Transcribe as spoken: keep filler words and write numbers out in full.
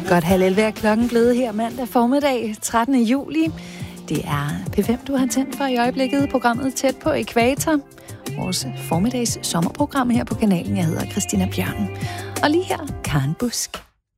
Godt halv elleve er klokken blevet her mandag formiddag, trettende juli. Det er P fem, du har tændt for i øjeblikket. Programmet Tæt på Ækvator. Vores formiddags sommerprogram her på kanalen. Jeg hedder Christina Bjørn. Og lige her, Karen Busk.